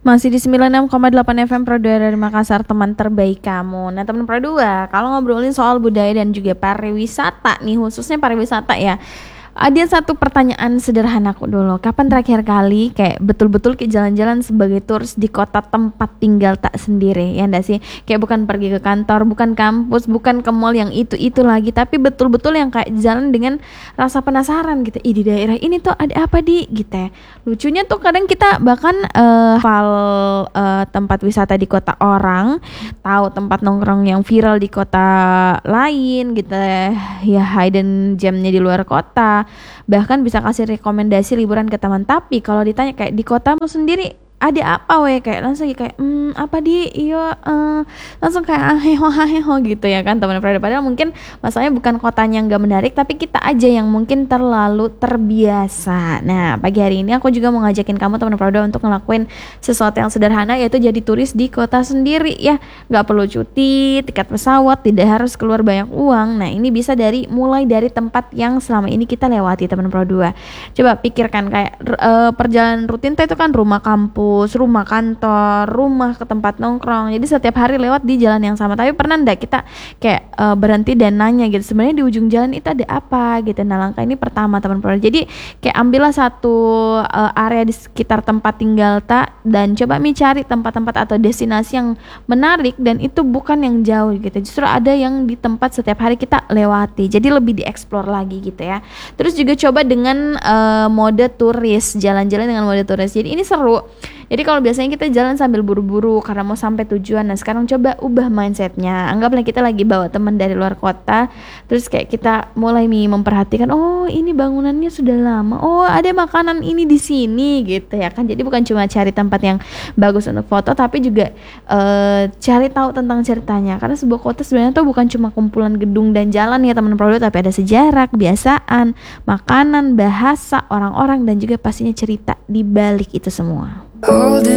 Masih di 96,8 FM Pro 2 dari Makassar, teman terbaik kamu. Nah, teman Pro 2, kalau ngobrolin soal budaya dan juga pariwisata nih, khususnya pariwisata ya. Ada satu pertanyaan sederhanaku dulu. Kapan terakhir kali kayak betul-betul ke jalan-jalan sebagai turis di kota tempat tinggal tak sendiri? Ya enggak sih? Kayak bukan pergi ke kantor, bukan kampus, bukan ke mall yang itu lagi, tapi betul-betul yang kayak jalan dengan rasa penasaran gitu. Ih, di daerah ini tuh ada apa gitu ya. Lucunya tuh kadang kita bahkan hafal tempat wisata di kota orang, tahu tempat nongkrong yang viral di kota lain gitu ya, hidden gemnya di luar kota, bahkan bisa kasih rekomendasi liburan ke teman. Tapi kalau ditanya kayak di kotamu sendiri ada apa kayak langsung kayak apa di iya langsung kayak heho gitu ya kan teman. Padahal mungkin masalahnya bukan kotanya nggak menarik, tapi kita aja yang mungkin terlalu terbiasa. Nah, pagi hari ini aku juga mau ngajakin kamu teman Prada untuk ngelakuin sesuatu yang sederhana, yaitu jadi turis di kota sendiri ya. Nggak perlu cuti, tiket pesawat, tidak harus keluar banyak uang. Nah, ini bisa mulai dari tempat yang selama ini kita lewati teman Prada. Coba pikirkan kayak perjalanan rutin itu kan rumah kampus, rumah kantor, rumah ke tempat nongkrong. Jadi setiap hari lewat di jalan yang sama. Tapi pernah enggak kita kayak berhenti dan nanya gitu, sebenarnya di ujung jalan itu ada apa gitu. Nah, langkah ini pertama teman-teman. Jadi kayak ambillah satu area di sekitar tempat tinggal dan coba cari tempat-tempat atau destinasi yang menarik, dan itu bukan yang jauh gitu. Justru ada yang di tempat setiap hari kita lewati. Jadi lebih dieksplor lagi gitu ya. Terus juga coba dengan mode turis, jalan-jalan dengan mode turis. Jadi ini seru. Jadi kalau biasanya kita jalan sambil buru-buru karena mau sampai tujuan, nah sekarang coba ubah mindsetnya. Anggaplah kita lagi bawa teman dari luar kota, terus kayak kita mulai memperhatikan, oh ini bangunannya sudah lama, oh ada makanan ini di sini gitu ya kan. Jadi bukan cuma cari tempat yang bagus untuk foto, tapi juga cari tahu tentang ceritanya. Karena sebuah kota sebenarnya tuh bukan cuma kumpulan gedung dan jalan ya teman Prado, tapi ada sejarah, kebiasaan, makanan, bahasa, orang-orang, dan juga pastinya cerita di balik itu semua.